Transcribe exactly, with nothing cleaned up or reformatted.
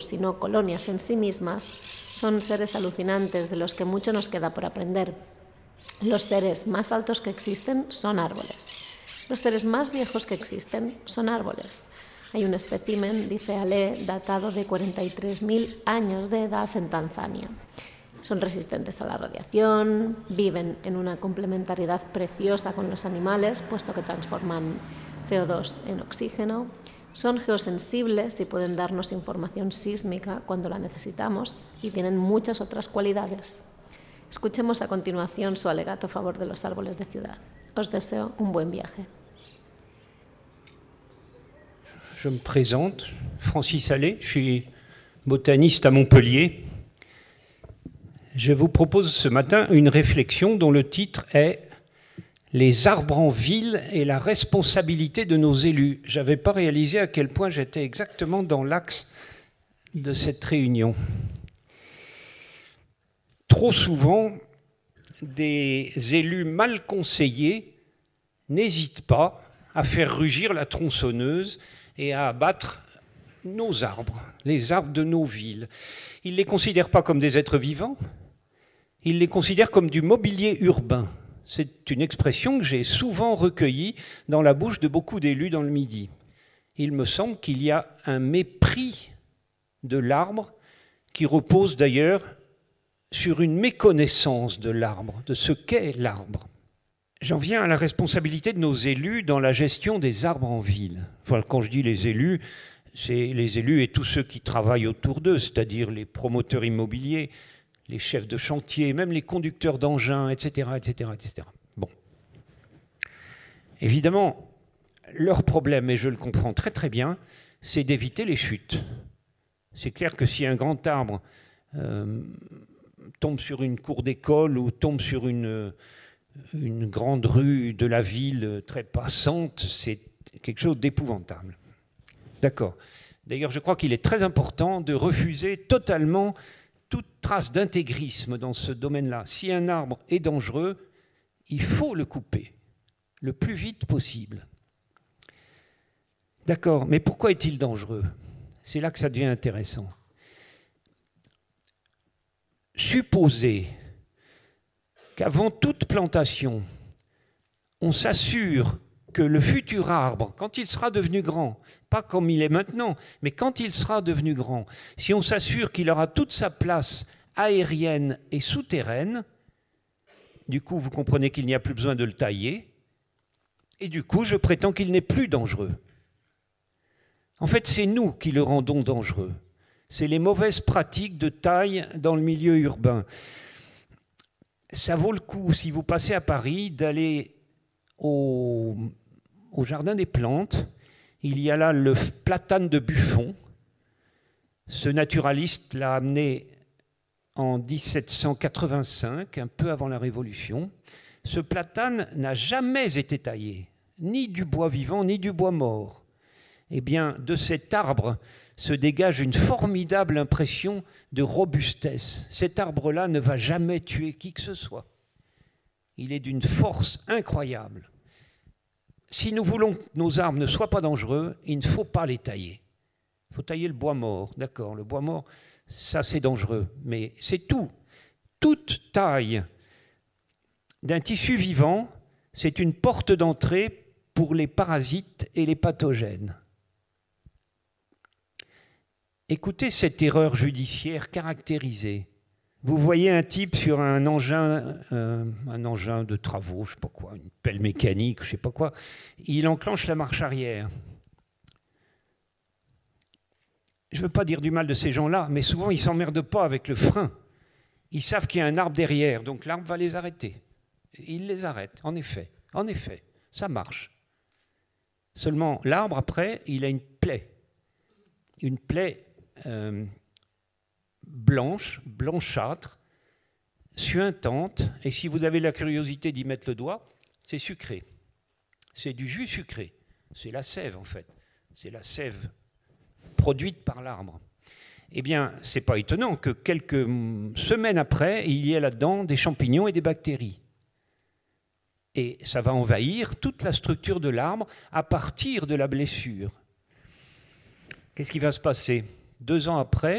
sino colonias en sí mismas, son seres alucinantes de los que mucho nos queda por aprender. Los seres más altos que existen son árboles. Los seres más viejos que existen son árboles. Hay un espécimen, dice Ale, datado de cuarenta y tres mil años de edad en Tanzania. Son resistentes a la radiación, viven en una complementariedad preciosa con los animales, puesto que transforman C O dos en oxígeno. Son geosensibles y pueden darnos información sísmica cuando la necesitamos y tienen muchas otras cualidades. Escuchemos a continuación su alegato a favor de los árboles de ciudad. Os deseo un buen viaje. Je me présente, Francis Allais, je suis botaniste à Montpellier. Je vous propose ce matin une réflexion dont le titre est « Les arbres en ville et la responsabilité de nos élus ». Je n'avais pas réalisé à quel point j'étais exactement dans l'axe de cette réunion. Trop souvent, des élus mal conseillés n'hésitent pas à faire rugir la tronçonneuse et à abattre nos arbres, les arbres de nos villes. Ils ne les considèrent pas comme des êtres vivants, ils les considèrent comme du mobilier urbain. C'est une expression que j'ai souvent recueillie dans la bouche de beaucoup d'élus dans le Midi. Il me semble qu'il y a un mépris de l'arbre qui repose d'ailleurs sur une méconnaissance de l'arbre, de ce qu'est l'arbre. J'en viens à la responsabilité de nos élus dans la gestion des arbres en ville. Enfin, quand je dis les élus, c'est les élus et tous ceux qui travaillent autour d'eux, c'est-à-dire les promoteurs immobiliers, les chefs de chantier, même les conducteurs d'engins, et cetera, et cetera, et cetera. Bon. Évidemment, leur problème, et je le comprends très très bien, c'est d'éviter les chutes. C'est clair que si un grand arbre euh, tombe sur une cour d'école ou tombe sur une, une grande rue de la ville très passante, c'est quelque chose d'épouvantable. D'accord. D'ailleurs, je crois qu'il est très important de refuser totalement toute trace d'intégrisme dans ce domaine-là. Si un arbre est dangereux, il faut le couper le plus vite possible. D'accord, mais pourquoi est-il dangereux? C'est là que ça devient intéressant. Supposez qu'avant toute plantation, on s'assure que le futur arbre, quand il sera devenu grand, pas comme il est maintenant, mais quand il sera devenu grand, si on s'assure qu'il aura toute sa place aérienne et souterraine, du coup, vous comprenez qu'il n'y a plus besoin de le tailler, et du coup, je prétends qu'il n'est plus dangereux. En fait, c'est nous qui le rendons dangereux. C'est les mauvaises pratiques de taille dans le milieu urbain. Ça vaut le coup, si vous passez à Paris, d'aller au, au Jardin des Plantes. Il y a là le platane de Buffon. Ce naturaliste l'a amené en dix-sept cent quatre-vingt-cinq, un peu avant la Révolution. Ce platane n'a jamais été taillé, ni du bois vivant, ni du bois mort. Eh bien, de cet arbre se dégage une formidable impression de robustesse. Cet arbre-là ne va jamais tuer qui que ce soit. Il est d'une force incroyable. Si nous voulons que nos arbres ne soient pas dangereux, il ne faut pas les tailler. Il faut tailler le bois mort, d'accord. Le bois mort, ça c'est dangereux, mais c'est tout. Toute taille d'un tissu vivant, c'est une porte d'entrée pour les parasites et les pathogènes. Écoutez cette erreur judiciaire caractérisée. Vous voyez un type sur un engin, euh, un engin de travaux, je ne sais pas quoi, une pelle mécanique, je ne sais pas quoi, il enclenche la marche arrière. Je ne veux pas dire du mal de ces gens-là, mais souvent ils ne s'emmerdent pas avec le frein. Ils savent qu'il y a un arbre derrière, donc l'arbre va les arrêter. Il les arrête, en effet, en effet, ça marche. Seulement, l'arbre, après, il a une plaie. Une plaie euh, blanche, blanchâtre, suintante, et si vous avez la curiosité d'y mettre le doigt, c'est sucré. C'est du jus sucré. C'est la sève, en fait. C'est la sève produite par l'arbre. Eh bien, ce n'est pas étonnant que quelques semaines après, il y ait là-dedans des champignons et des bactéries. Et ça va envahir toute la structure de l'arbre à partir de la blessure. Qu'est-ce qui va se passer? Deux ans après,